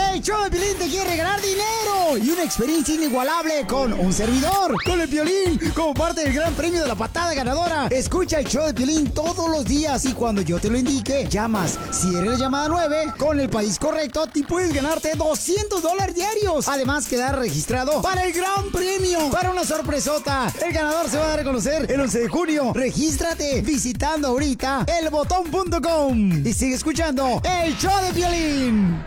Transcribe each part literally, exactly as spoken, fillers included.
El show de Piolín te quiere regalar dinero y una experiencia inigualable con un servidor, con el Piolín, como parte del gran premio de la patada ganadora. Escucha el show de Piolín todos los días y cuando yo te lo indique, llamas. Si eres la llamada nueve, con el país correcto, te puedes ganarte doscientos dólares diarios. Además, quedar registrado para el gran premio, para una sorpresota. El ganador se va a dar a conocer el once de junio. Regístrate visitando ahorita el botón punto com y sigue escuchando el show de Piolín.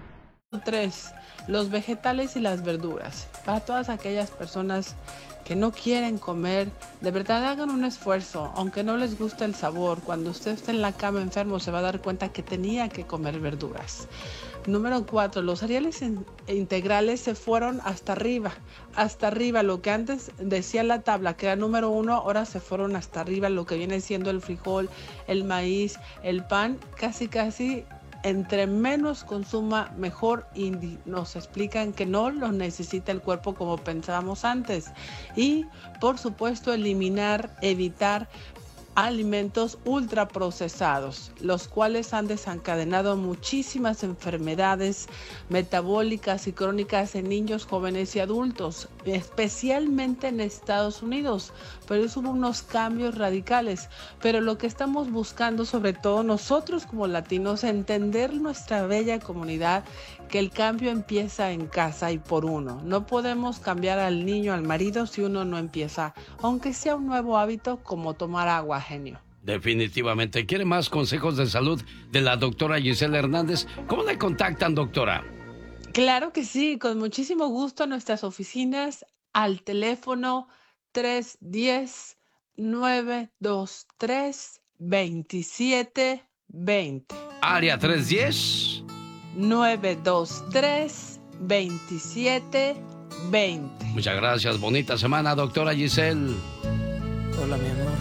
Tres, los vegetales y las verduras. Para todas aquellas personas que no quieren comer, de verdad hagan un esfuerzo, aunque no les guste el sabor. Cuando usted esté en la cama enfermo se va a dar cuenta que tenía que comer verduras. Número cuatro, los cereales in- integrales se fueron hasta arriba, hasta arriba. Lo que antes decía la tabla que era número uno, ahora se fueron hasta arriba. Lo que viene siendo el frijol, el maíz, el pan, casi casi entre menos consuma mejor, y nos explican que no los necesita el cuerpo como pensábamos antes. Y por supuesto eliminar, evitar alimentos ultraprocesados, los cuales han desencadenado muchísimas enfermedades metabólicas y crónicas en niños, jóvenes y adultos, especialmente en Estados Unidos. Pero eso hubo unos cambios radicales. Pero lo que estamos buscando, sobre todo nosotros como latinos, entender nuestra bella comunidad, que el cambio empieza en casa y por uno. No podemos cambiar al niño, al marido, si uno no empieza, aunque sea un nuevo hábito como tomar agua, genio. Definitivamente. ¿Quiere más consejos de salud de la doctora Gisela Hernández? ¿Cómo la contactan, doctora? Claro que sí, con muchísimo gusto a nuestras oficinas al teléfono tres uno cero, nueve dos tres, dos siete dos cero. Área tres uno cero. nueve dos tres, dos siete dos cero. Muchas gracias. Bonita semana, doctora Giselle. Hola, mi amor.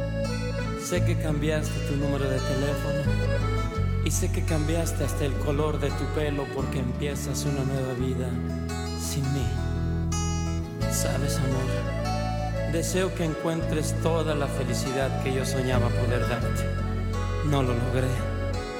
Sé que cambiaste tu número de teléfono y sé que cambiaste hasta el color de tu pelo porque empiezas una nueva vida sin mí. ¿Sabes, amor? Deseo que encuentres toda la felicidad que yo soñaba poder darte. No lo logré.